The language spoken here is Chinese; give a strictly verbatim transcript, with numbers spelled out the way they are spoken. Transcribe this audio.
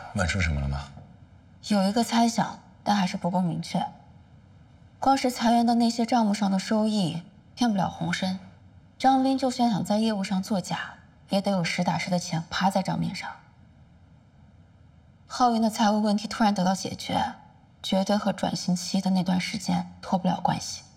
问出什么了吗？ 有一个猜想，但还是不够明确。光是裁员的那些账目上的收益骗不了洪生，张斌就算想在业务上作假，也得有实打实的钱趴在账面上。浩云的财务问题突然得到解决，绝对和转型期的那段时间脱不了关系。